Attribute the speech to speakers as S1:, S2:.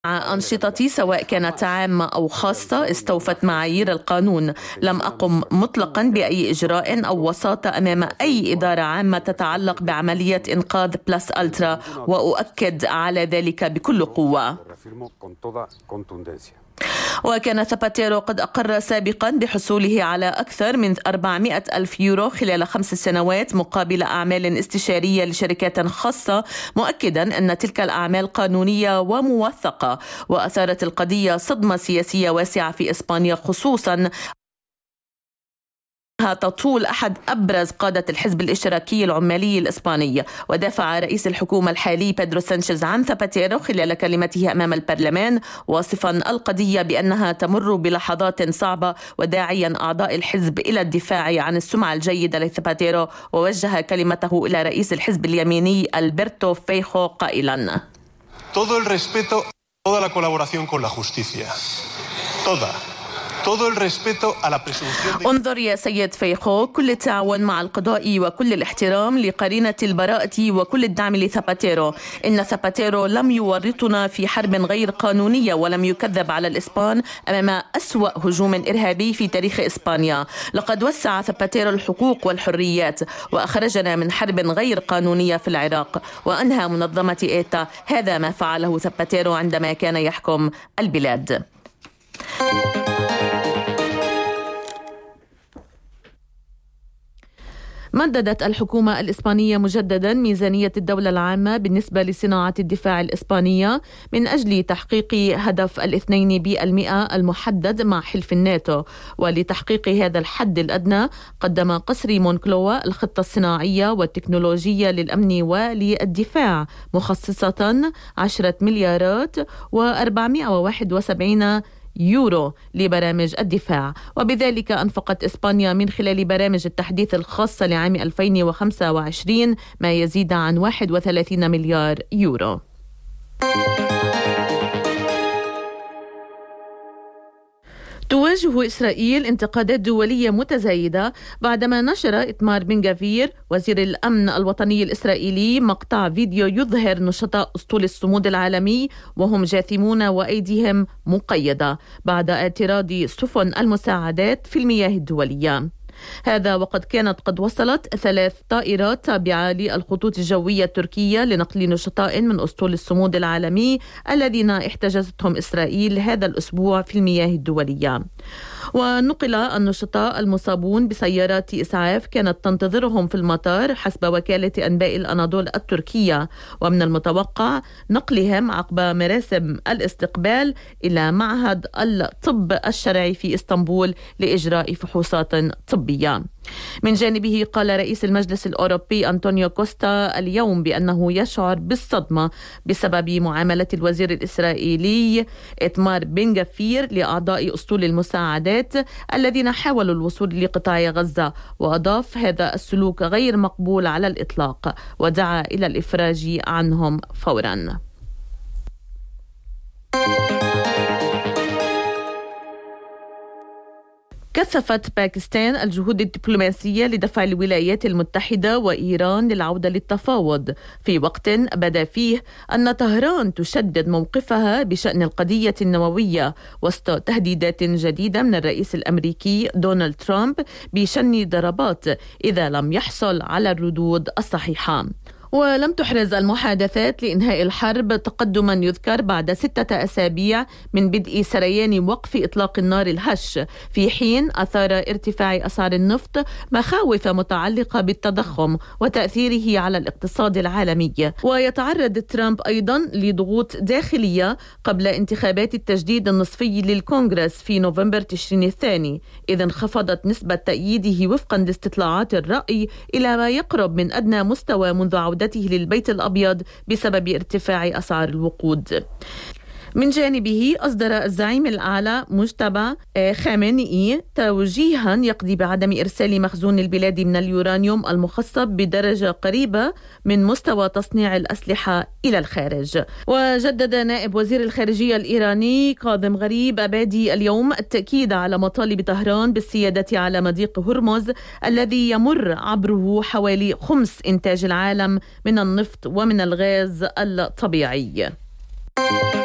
S1: أنشطتي سواء كانت عامة أو خاصة استوفت معايير القانون. لم أقم مطلقا بأي إجراء أو وساطة أمام أي إدارة عامة تتعلق بعملية إنقاذ بلس ألترا، وأؤكد على ذلك بكل قوة. وكان زاباتيرو قد أقر سابقا بحصوله على أكثر من 400 ألف يورو خلال 5 سنوات مقابل أعمال استشارية لشركات خاصة، مؤكدا أن تلك الأعمال قانونية وموثقة. وأثارت القضية صدمة سياسية واسعة في إسبانيا، خصوصا تطول أحد أبرز قادة الحزب الاشتراكي العمالي الإسباني. ودافع رئيس الحكومة الحالي بيدرو سانشيز عن زاباتيرو خلال كلمته أمام البرلمان، واصفا القضية بأنها تمر بلحظات صعبة، وداعيا أعضاء الحزب إلى الدفاع عن السمعة الجيدة لزاباتيرو. ووجه كلمته إلى رئيس الحزب اليميني ألبرتو فيخو قائلا:
S2: Todo el respeto, toda la colaboración con la justicia.
S1: انظر يا سيد فيخو، كل التعاون مع القضاء وكل الاحترام لقرينة البراءة وكل الدعم لزاباتيرو. إن زاباتيرو لم يورطنا في حرب غير قانونية ولم يكذب على الإسبان أمام أسوأ هجوم إرهابي في تاريخ إسبانيا. لقد وسع زاباتيرو الحقوق والحريات وأخرجنا من حرب غير قانونية في العراق وأنهى منظمة إيتا. هذا ما فعله زاباتيرو عندما كان يحكم البلاد. مددت الحكومة الإسبانية مجددا ميزانية الدولة العامة بالنسبة لصناعة الدفاع الإسبانية من أجل تحقيق هدف 2% المحدد مع حلف الناتو. ولتحقيق هذا الحد الأدنى قدم قصر مونكلوا الخطة الصناعية والتكنولوجية للأمن وللدفاع مخصصة 10 مليارات و471 يورو لبرامج الدفاع. وبذلك أنفقت إسبانيا من خلال برامج التحديث الخاصة لعام 2025 ما يزيد عن 31 مليار يورو. تواجه إسرائيل انتقادات دولية متزايدة بعدما نشر إتمار بن غفير وزير الأمن الوطني الإسرائيلي مقطع فيديو يظهر نشطاء أسطول الصمود العالمي وهم جاثمون وأيديهم مقيدة بعد اعتراض سفن المساعدات في المياه الدولية. هذا وقد كانت قد وصلت 3 طائرات تابعة للخطوط الجوية التركية لنقل نشطاء من أسطول الصمود العالمي الذين احتجزتهم إسرائيل هذا الأسبوع في المياه الدولية. ونقل النشطاء المصابون بسيارات إسعاف كانت تنتظرهم في المطار حسب وكالة أنباء الأناضول التركية، ومن المتوقع نقلهم عقب مراسم الاستقبال إلى معهد الطب الشرعي في إسطنبول لإجراء فحوصات طبية. من جانبه قال رئيس المجلس الأوروبي أنطونيو كوستا اليوم بأنه يشعر بالصدمة بسبب معاملة الوزير الإسرائيلي إتمار بن غفير لأعضاء أسطول المساعدات الذين حاولوا الوصول لقطاع غزة، وأضاف هذا السلوك غير مقبول على الإطلاق ودعا إلى الإفراج عنهم فورا. كثفت باكستان الجهود الدبلوماسية لدفع الولايات المتحدة وإيران للعودة للتفاوض في وقت بدا فيه أن طهران تشدد موقفها بشأن القضية النووية وسط تهديدات جديدة من الرئيس الأمريكي دونالد ترامب بشن ضربات إذا لم يحصل على الردود الصحيحة. ولم تحرز المحادثات لإنهاء الحرب تقدما يذكر بعد 6 أسابيع من بدء سريان وقف إطلاق النار الهش، في حين أثار ارتفاع أسعار النفط مخاوف متعلقة بالتضخم وتأثيره على الاقتصاد العالمي. ويتعرض ترامب أيضا لضغوط داخلية قبل انتخابات التجديد النصفي للكونغرس في نوفمبر تشرين الثاني، إذ انخفضت نسبة تأييده وفقا لاستطلاعات الرأي إلى ما يقرب من أدنى مستوى منذ عودته للبيت الأبيض بسبب ارتفاع أسعار الوقود. من جانبه أصدر الزعيم الأعلى مجتبى خامنئي توجيها يقضي بعدم إرسال مخزون البلاد من اليورانيوم المخصب بدرجة قريبة من مستوى تصنيع الأسلحة إلى الخارج. وجدد نائب وزير الخارجية الإيراني كاظم غريب أبادي اليوم التأكيد على مطالب طهران بالسيادة على مضيق هرمز الذي يمر عبره حوالي 5 إنتاج العالم من النفط ومن الغاز الطبيعي.